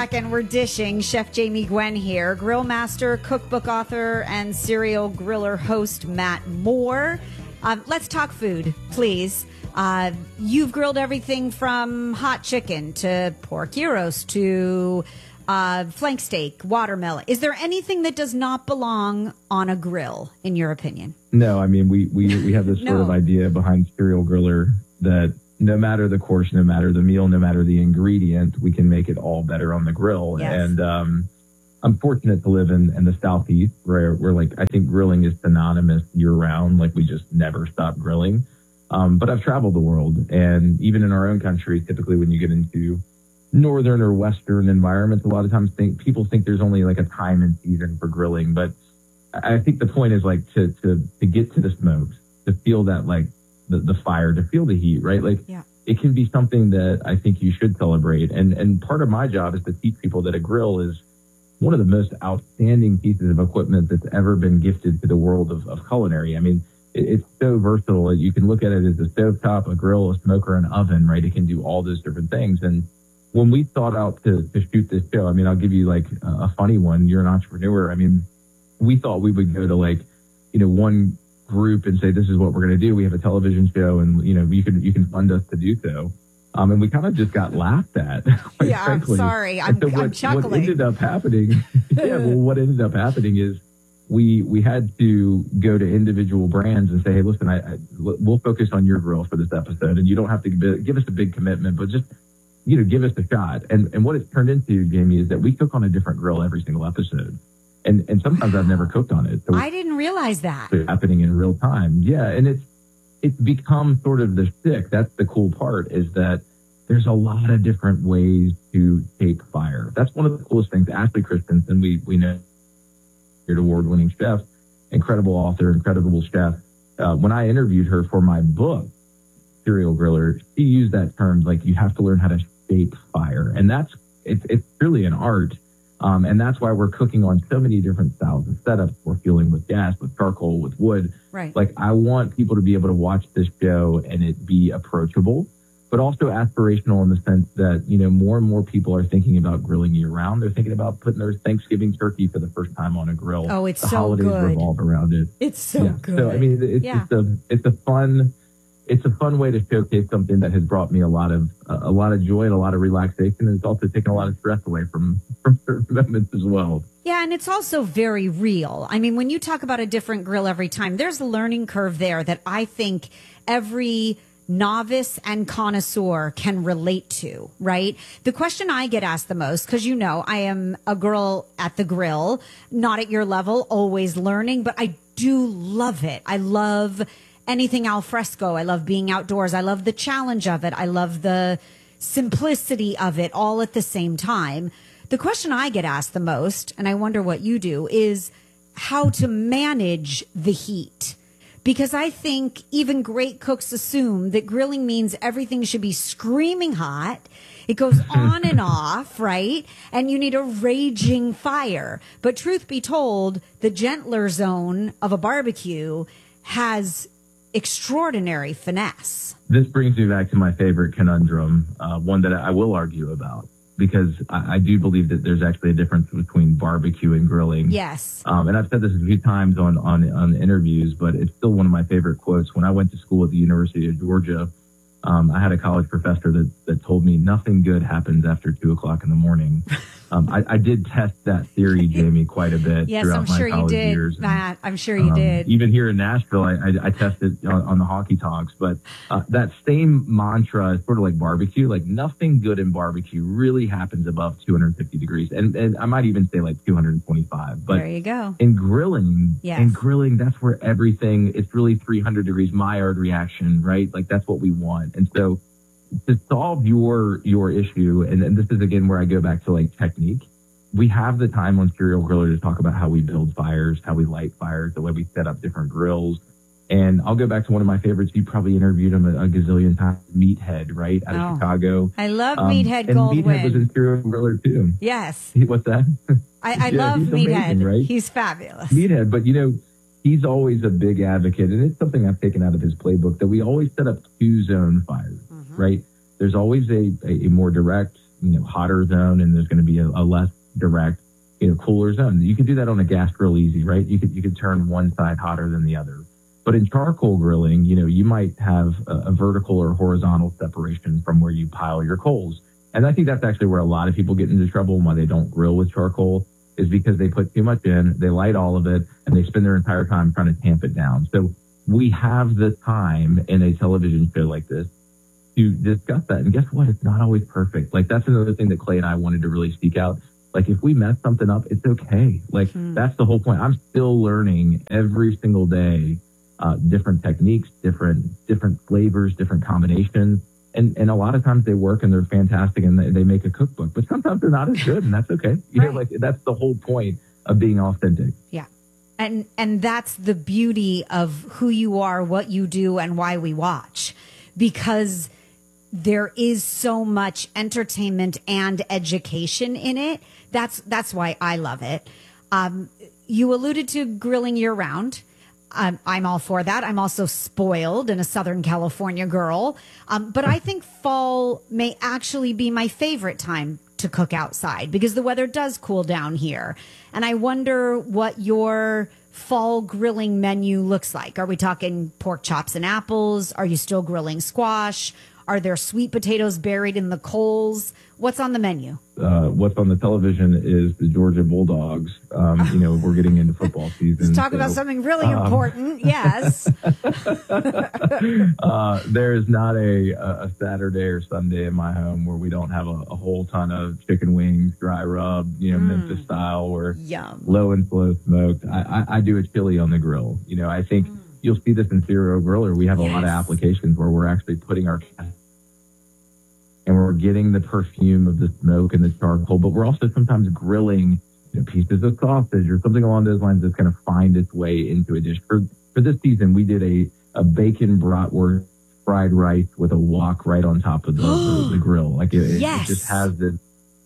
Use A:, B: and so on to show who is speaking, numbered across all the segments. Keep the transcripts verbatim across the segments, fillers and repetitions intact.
A: back and we're dishing. Chef Jamie Gwen here. Grill master, cookbook author, and serial griller host Matt Moore. Um, let's talk food, please. Uh, you've grilled everything from hot chicken to pork gyros to uh, flank steak, watermelon. Is there anything that does not belong on a grill, in your opinion?
B: No, I mean, we, we, we have this
A: no.
B: sort of idea behind Serial Griller that no matter the course, no matter the meal, no matter the ingredient, we can make it all better on the grill.
A: Yes.
B: And um, I'm fortunate to live in, in the Southeast where we're like, I think grilling is synonymous year round. Like we just never stop grilling. Um, but I've traveled the world, and even in our own country, typically when you get into northern or western environments, a lot of times think people think there's only like a time and season for grilling. But I think the point is like to to to get to the smokes, to feel that like the, the fire, to feel the heat, right? Like
A: yeah.
B: It can be something that I think you should celebrate. And and part of my job is to teach people that a grill is one of the most outstanding pieces of equipment that's ever been gifted to the world of, of culinary. I mean, it's so versatile. You can look at it as a stovetop, a grill, a smoker, an oven, right? It can do all those different things. And when we thought out to, to shoot this show, I mean, I'll give you like a, a funny one. You're an entrepreneur. I mean, we thought we would go to like, you know, one group and say, this is what we're going to do. We have a television show and, you know, you can, you can fund us to do so. Um, and we kind of just got laughed at.
A: Yeah, frankly. I'm sorry. I'm,
B: so what,
A: I'm chuckling.
B: What ended up happening, yeah, well, what ended up happening is, We we had to go to individual brands and say, hey, listen, I, I we'll focus on your grill for this episode, and you don't have to give, give us a big commitment, but just you know give us a shot. And and what it's turned into, Jamie, is that we cook on a different grill every single episode, and and sometimes I've never cooked on it. So
A: I didn't realize that
B: it's happening in real time. Yeah, and it's it's become sort of the stick. That's the cool part, is that there's a lot of different ways to take fire. That's one of the coolest things. Ashley Christensen, we we know. Award-winning chef, incredible author, incredible chef. Uh, when I interviewed her for my book, Serial Griller, she used that term, like you have to learn how to shape fire. And that's, it's, it's really an art. Um, and that's why we're cooking on so many different styles of setups. We're fueling with gas, with charcoal, with wood.
A: Right.
B: Like I want people to be able to watch this show and it be approachable, but also aspirational in the sense that, you know, more and more people are thinking about grilling year round. They're thinking about putting their Thanksgiving turkey for the first time on a grill.
A: Oh, it's
B: the
A: so
B: holidays
A: good.
B: revolve around it.
A: It's so
B: yeah.
A: good.
B: So, I mean, it's,
A: yeah.
B: it's a, it's a fun, it's a fun way to showcase something that has brought me a lot of, uh, a lot of joy and a lot of relaxation. And it's also taken a lot of stress away from, from certain moments as well.
A: Yeah, and it's also very real. I mean, when you talk about a different grill every time, there's a learning curve there that I think every novice and connoisseur can relate to, right? The question I get asked the most, because you know I am a girl at the grill, not at your level, always learning, but I do love it. I love anything al fresco. I love being outdoors. I love the challenge of it. I love the simplicity of it all at the same time. The question I get asked the most, and I wonder what you do, is how to manage the heat. Because I think even great cooks assume that grilling means everything should be screaming hot. It goes on and off, right? And you need a raging fire. But truth be told, the gentler zone of a barbecue has extraordinary finesse.
B: This brings me back to my favorite conundrum, uh, one that I will argue about. Because I, I do believe that there's actually a difference between barbecue and grilling.
A: Yes.
B: Um, and I've said this a few times on, on, on interviews, but it's still one of my favorite quotes. When I went to school at the University of Georgia, um, I had a college professor that, that told me nothing good happens after two o'clock in the morning. Um, I, I did test that theory, Jamie, quite a bit
A: yes,
B: throughout
A: I'm
B: my
A: sure
B: college
A: you did,
B: years.
A: Matt. I'm sure you
B: um,
A: did.
B: Even here in Nashville, I, I, I tested on, on the Hockey Talks. But uh, that same mantra is sort of like barbecue. Like nothing good in barbecue really happens above two hundred fifty degrees. And, and I might even say like two hundred twenty-five. But
A: there you go.
B: In grilling,
A: yes.
B: in grilling, that's where everything, it's really three hundred degrees Maillard reaction, right? Like that's what we want. And so to solve your your issue, and, and this is again where I go back to like technique. We have the time on Serial Griller to talk about how we build fires, how we light fires, the way we set up different grills. And I'll go back to one of my favorites. You probably interviewed him a, a gazillion times, Meathead, right? Out of
A: oh,
B: Chicago.
A: I love
B: um,
A: Meathead
B: and
A: Goldwyn.
B: Meathead was in Serial Griller too.
A: Yes.
B: He, what's that?
A: I, I
B: yeah,
A: love
B: he's
A: Meathead.
B: amazing, right?
A: He's fabulous.
B: Meathead, but you know, he's always a big advocate, and it's something I've taken out of his playbook, that we always set up two zone fires, mm-hmm. right? There's always a, a, a more direct, you know, hotter zone, and there's going to be a, a less direct, you know, cooler zone. You can do that on a gas grill easy, right? You could, you could turn one side hotter than the other. But in charcoal grilling, you know, you might have a, a vertical or horizontal separation from where you pile your coals. And I think that's actually where a lot of people get into trouble and why they don't grill with charcoal is because they put too much in, they light all of it, and they spend their entire time trying to tamp it down. So we have the time in a television show like this to discuss that. And guess what? It's not always perfect. Like, that's another thing that Clay and I wanted to really speak out. Like, if we mess something up, it's okay. Like, mm. that's the whole point. I'm still learning every single day, uh, different techniques, different, different flavors, different combinations. And, and a lot of times they work and they're fantastic and they, they make a cookbook, but sometimes they're not as good, and that's okay. You right. know, like, that's the whole point of being authentic.
A: Yeah. And, and that's the beauty of who you are, what you do, and why we watch, because there is so much entertainment and education in it. That's, that's why I love it. Um, you alluded to grilling year round. Um, I'm all for that. I'm also spoiled and a Southern California girl. Um, but I think fall may actually be my favorite time to cook outside because the weather does cool down here. And I wonder what your fall grilling menu looks like. Are we talking pork chops and apples? Are you still grilling squash? Are there sweet potatoes buried in the coals? What's on the menu?
B: Uh, what's on the televition is the Georgia Bulldogs. Um, you know, we're getting into football season.
A: Let's talk
B: so,
A: about something really um, important. Yes.
B: uh, there is not a, a Saturday or Sunday in my home where we don't have a, a whole ton of chicken wings, dry rub, you know, mm. Memphis style, or
A: Yum.
B: low and slow smoked. I, I, I do a chili on the grill. You know, I think mm. you'll see this in Serial Griller. We have a yes. lot of applications where we're actually putting our and we're getting the perfume of the smoke and the charcoal, but we're also sometimes grilling, you know, pieces of sausage or something along those lines that's going to find its way into a dish. For for this season, we did a, a bacon bratwurst fried rice with a wok right on top of the, the, the grill. Like it, yes. it just has this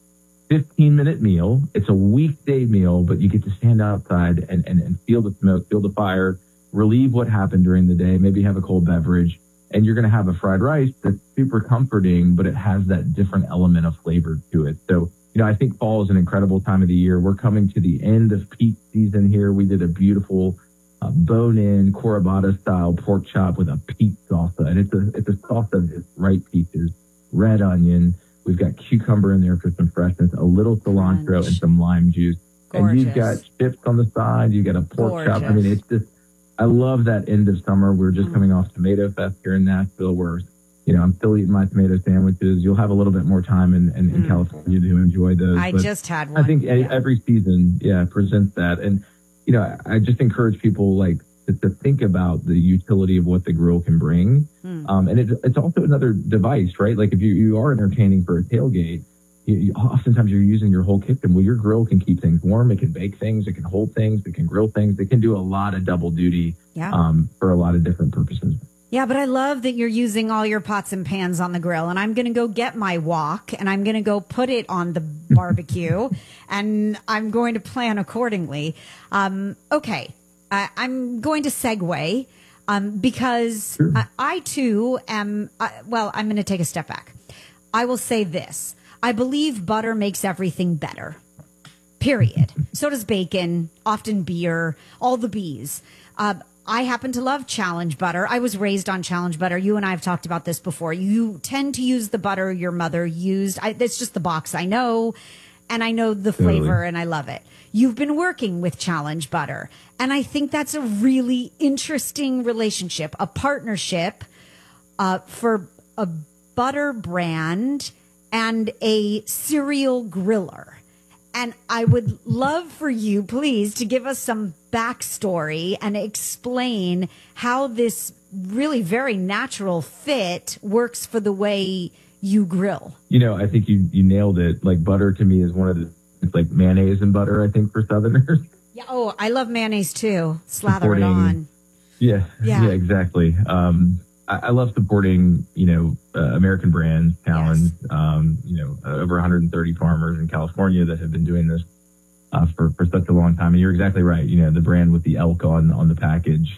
B: fifteen minute meal. It's a weekday meal, but you get to stand outside and, and, and feel the smoke, feel the fire, relieve what happened during the day, maybe have a cold beverage. And you're going to have a fried rice that's super comforting, but it has that different element of flavor to it. So, you know, I think fall is an incredible time of the year. We're coming to the end of peak season here. We did a beautiful uh, bone-in Corabata style pork chop with a peach salsa. And it's a, it's a salsa of ripe peaches, red onion. We've got cucumber in there for some freshness, a little cilantro Crunch. and some lime juice. Gorgeous. And you've got chips on the side. You got a pork Gorgeous. chop. I mean, it's just, I love that end of summer. We're just coming off Tomato Fest here in Nashville where, you know, I'm still eating my tomato sandwiches. You'll have a little bit more time in, in, in mm. California to enjoy those.
A: I just had one.
B: I think
A: yeah.
B: every season, yeah, presents that. And, you know, I, I just encourage people like to, to think about the utility of what the grill can bring. Mm. Um, and it, it's also another device, right? Like if you, you are entertaining for a tailgate, you, you, oftentimes you're using your whole kitchen. Well, your grill can keep things warm. It can bake things. It can hold things. It can grill things. It can do a lot of double duty yeah. um, for a lot of different purposes.
A: Yeah, but I love that you're using all your pots and pans on the grill. And I'm going to go get my wok and I'm going to go put it on the barbecue and I'm going to plan accordingly. Um, okay, I, I'm going to segue um, because sure. I, I too am, uh, well, I'm going to take a step back. I will say this. I believe butter makes everything better, period. So does bacon, often beer, all the bees. Uh, I happen to love Challenge butter. I was raised on Challenge butter. You and I have talked about this before. You tend to use the butter your mother used. I, it's just the box I know, and I know the flavor, totally. And I love it. You've been working with Challenge butter, and I think that's a really interesting relationship, a partnership uh, for a butter brand and a cereal griller. And I would love for you, please, to give us some backstory and explain how this really very natural fit works for the way you grill. You
B: know, I think you, you nailed it. Like butter to me is one of the, it's like mayonnaise and butter, I think, for Southerners.
A: Yeah. Oh, I love mayonnaise too. Slather Supporting, it on.
B: Yeah. Yeah, yeah exactly. Um, I love supporting, you know, uh, American brands, Challenge, yes. um, you know, uh, over one hundred thirty farmers in California that have been doing this uh, for, for such a long time. And you're exactly right. You know, the brand with the elk on, on the package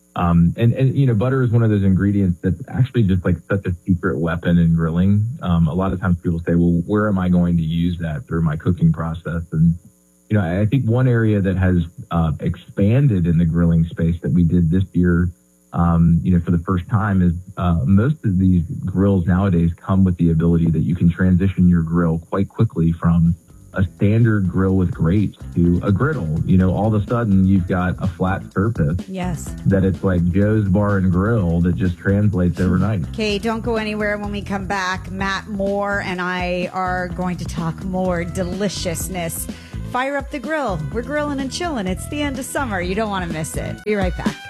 B: Um, and, and, you know, butter is one of those ingredients that's actually just like such a secret weapon in grilling. Um, a lot of times people say, well, where am I going to use that through my cooking process? And, you know, I think one area that has uh, expanded in the grilling space that we did this year, um, you know, for the first time is uh, most of these grills nowadays come with the ability that you can transition your grill quite quickly from a standard grill with grates to a griddle. You know, all of a sudden you've got a flat surface.
A: Yes. That
B: it's like Joe's Bar and Grill that just translates overnight.
A: Okay, don't go anywhere. When we come back, Matt Moore and I are going to talk more deliciousness. Fire up the grill. We're grilling and chilling. It's the end of summer. You don't want to miss it. Be right back.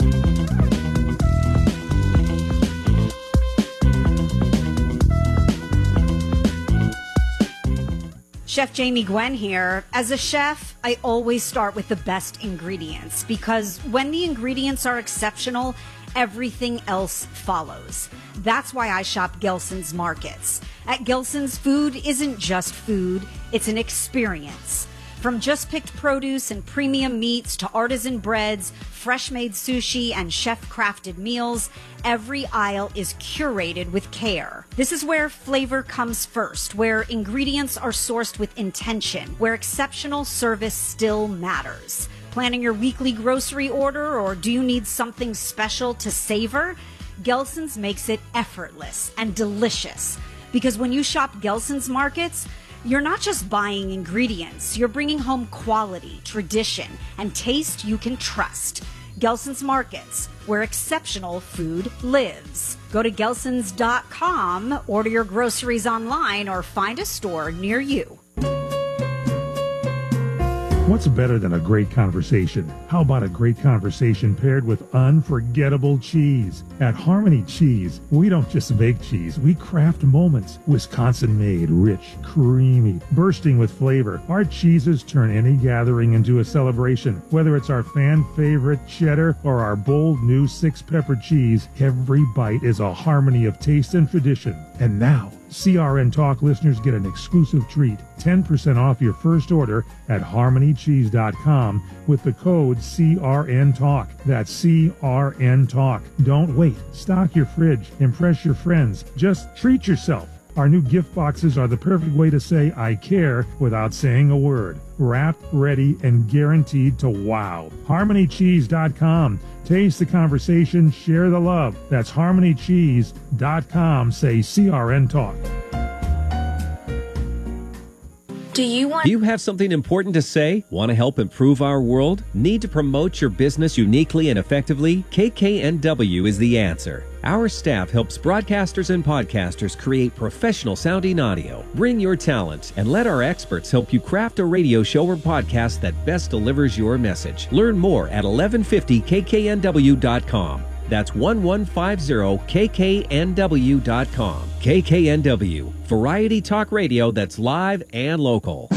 A: Chef Jamie Gwen here. As a chef, I always start with the best ingredients because when the ingredients are exceptional, everything else follows. That's why I shop Gelson's Markets. At Gelson's, food isn't just food, it's an experience. From just-picked produce and premium meats to artisan breads, fresh-made sushi, and chef-crafted meals, every aisle is curated with care. This is where flavor comes first, where ingredients are sourced with intention, where exceptional service still matters. Planning your weekly grocery order, or do you need something special to savor? Gelson's makes it effortless and delicious. Because when you shop Gelson's Markets, you're not just buying ingredients, you're bringing home quality, tradition, and taste you can trust. Gelson's Markets, where exceptional food lives. Go to gelsons dot com, order your groceries online, or find a store near you.
C: What's better than a great conversation? How about a great conversation paired with unforgettable cheese? At Harmony Cheese, we don't just make cheese, we craft moments. Wisconsin-made, rich, creamy, bursting with flavor. Our cheeses turn any gathering into a celebration. Whether it's our fan-favorite cheddar or our bold new six-pepper cheese, every bite is a harmony of taste and tradition. And now, C R N Talk listeners get an exclusive treat, ten percent off your first order at harmony cheese dot com with the code C R N Talk. That's C R N Talk. Don't wait. Stock your fridge. Impress your friends. Just treat yourself. Our new gift boxes are the perfect way to say I care without saying a word. Wrapped, ready, and guaranteed to wow. harmony cheese dot com. Taste the conversation, share the love. That's harmony cheese dot com. Say C R N Talk.
D: Do you want...
E: Do you have something important to say? Want to help improve our world? Need to promote your business uniquely and effectively? K K N W is the answer. Our staff helps broadcasters and podcasters create professional sounding audio. Bring your talent and let our experts help you craft a radio show or podcast that best delivers your message. Learn more at eleven fifty K K N W dot com. That's eleven fifty K K N W dot com. K K N W, variety talk radio that's live and local.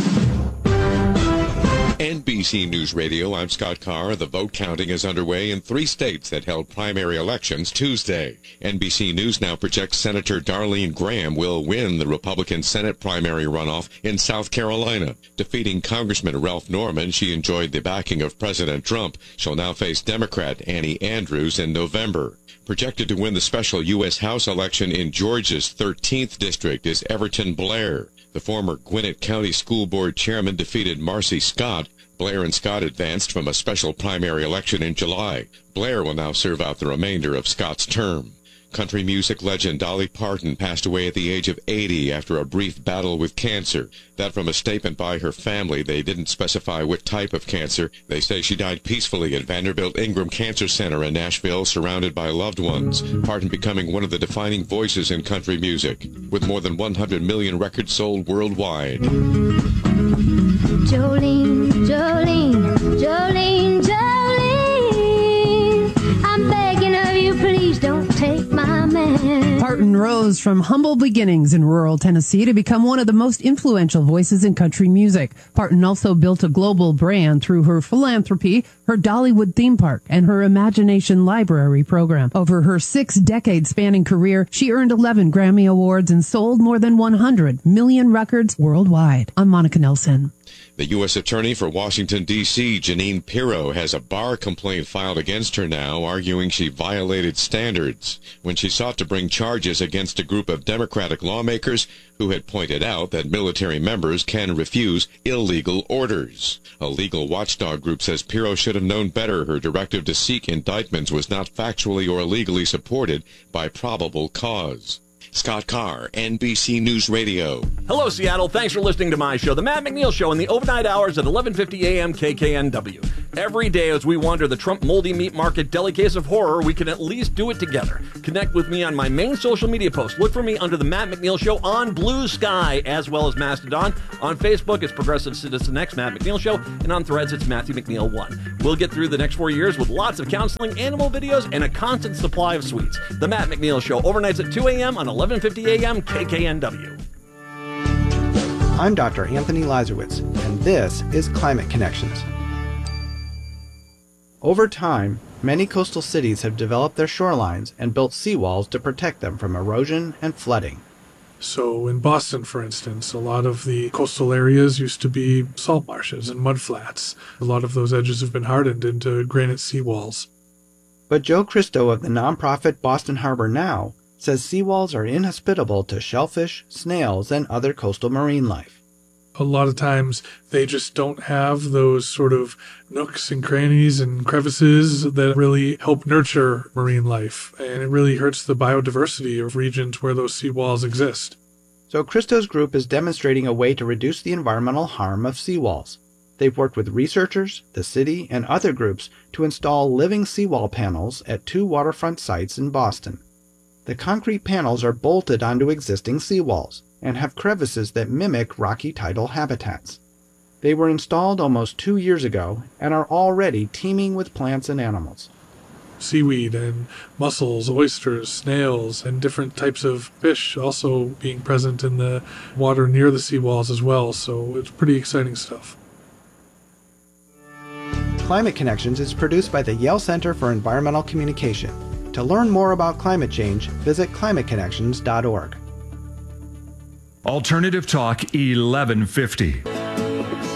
F: N B C News Radio, I'm Scott Carr. The vote counting is underway in three states that held primary elections Tuesday. N B C News now projects Senator Darlene Graham will win the Republican Senate primary runoff in South Carolina. Defeating Congressman Ralph Norman, she enjoyed the backing of President Trump. She'll now face Democrat Annie Andrews in November. Projected to win the special U S House election in Georgia's thirteenth district is Everton Blair. The former Gwinnett County School Board chairman defeated Marcy Scott. Blair and Scott advanced from a special primary election in July. Blair will now serve out the remainder of Scott's term. Country music legend Dolly Parton passed away at the age of eighty after a brief battle with cancer. That from a statement by her family. They didn't specify what type of cancer. They say she died peacefully at Vanderbilt Ingram Cancer Center in Nashville, surrounded by loved ones. Parton becoming one of the defining voices in country music, with more than one hundred million records sold worldwide.
G: Jolene, Jolene, Jolene, Jolene, I'm begging of you, please don't take my man.
H: Parton rose from humble beginnings in rural Tennessee to become one of the most influential voices in country music. Parton also built a global brand through her philanthropy, her Dollywood theme park, and her Imagination Library program. Over her six-decade-spanning career, she earned eleven Grammy Awards and sold more than one hundred million records worldwide. I'm Monica Nelson.
F: The U S Attorney for Washington, D C, Jeanine Pirro, has a bar complaint filed against her now, arguing she violated standards when she sought to bring charges against a group of Democratic lawmakers who had pointed out that military members can refuse illegal orders. A legal watchdog group says Pirro should have known better. Her directive to seek indictments was not factually or legally supported by probable cause. Scott Carr, N B C News Radio.
I: Hello, Seattle. Thanks for listening to my show, The Matt McNeil Show, in the overnight hours at eleven fifty a.m. K K N W. Every day as we wander the Trump moldy meat market deli case of horror, we can at least do it together. Connect with me on my main social media post. Look for me under The Matt McNeil Show on Blue Sky, as well as Mastodon. On Facebook, it's Progressive Citizen X, Matt McNeil Show, and on Threads, it's Matthew McNeil one. We'll get through the next four years with lots of counseling, animal videos, and a constant supply of sweets. The Matt McNeil Show, overnights at two a.m. on eleven fifty a.m. K K N W.
J: I'm Doctor Anthony Lazarowitz, and this is Climate Connections. Over time, many coastal cities have developed their shorelines and built seawalls to protect them from erosion and flooding.
K: So in Boston, for instance, a lot of the coastal areas used to be salt marshes and mudflats. A lot of those edges have been hardened into granite seawalls.
J: But Joe Christo of the nonprofit Boston Harbor Now says seawalls are inhospitable to shellfish, snails, and other coastal marine life.
K: A lot of times they just don't have those sort of nooks and crannies and crevices that really help nurture marine life, and it really hurts the biodiversity of regions where those seawalls exist.
J: So Christo's group is demonstrating a way to reduce the environmental harm of seawalls. They've worked with researchers, the city, and other groups to install living seawall panels at two waterfront sites in Boston. The concrete panels are bolted onto existing seawalls and have crevices that mimic rocky tidal habitats. They were installed almost two years ago and are already teeming with plants and animals.
K: Seaweed and mussels, oysters, snails, and different types of fish also being present in the water near the seawalls as well, so it's pretty exciting stuff.
J: Climate Connections is produced by the Yale Center for Environmental Communication. To learn more about climate change, visit climate connections dot org.
L: Alternative Talk eleven fifty.